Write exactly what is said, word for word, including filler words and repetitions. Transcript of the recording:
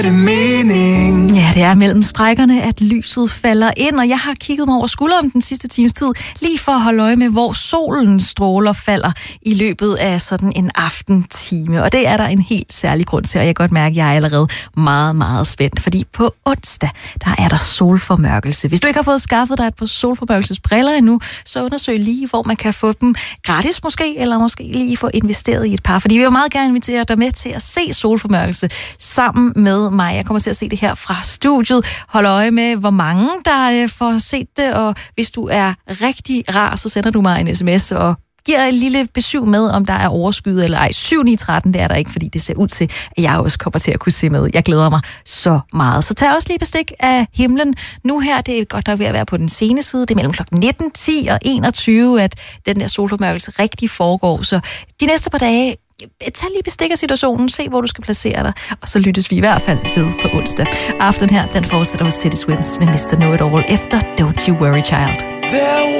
det mening? Ja, det er mellem sprækkerne, at lyset falder ind, og jeg har kigget mig over skulderen den sidste times tid, lige for at holde øje med, hvor solens stråler falder i løbet af sådan en aftentime. Og det er der en helt særlig grund til, og jeg kan godt mærke, at jeg er allerede meget, meget spændt, fordi på onsdag, der er der solformørkelse. Hvis du ikke har fået skaffet dig et par solformørkelsesbriller endnu, så undersøg lige, hvor man kan få dem gratis måske, eller måske lige få investeret i et par, fordi vi vil meget gerne invitere dig med til at se solformørkelse sammen med mig. Jeg kommer til at se det her fra studiet. Hold øje med, hvor mange der får set det, og hvis du er rigtig rar, så sender du mig en sms og giver en lille besøg med, om der er overskud eller ej. syv ni tretten, det er der ikke, fordi det ser ud til, at jeg også kommer til at kunne se med. Jeg glæder mig så meget. Så tag også lige bestik af himlen. Nu her, det er godt nok ved at være på den sene side. Det er mellem klokken nitten ti og enogtyve, at den der solformørkelse rigtig foregår. Så de næste par dage, tag lige bestik af situationen, se hvor du skal placere dig, og så lyttes vi i hvert fald ved på onsdag. Aften her, den fortsætter hos Teddy Swims med mister Know It All efter Don't You Worry Child.